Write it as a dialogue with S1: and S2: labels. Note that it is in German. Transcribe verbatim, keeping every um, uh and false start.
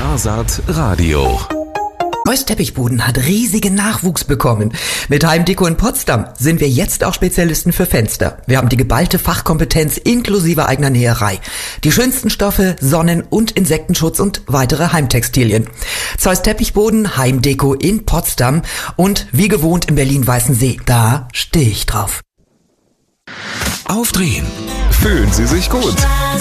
S1: Skasat Radio.
S2: Zeus Teppichboden hat riesigen Nachwuchs bekommen. Mit Heimdeko in Potsdam sind wir jetzt auch Spezialisten für Fenster. Wir haben die geballte Fachkompetenz inklusive eigener Näherei. Die schönsten Stoffe, Sonnen- und Insektenschutz und weitere Heimtextilien. Zeus Teppichboden, Heimdeko in Potsdam und wie gewohnt in Berlin-Weißensee. Da stehe ich drauf.
S1: Aufdrehen. Fühlen Sie sich gut.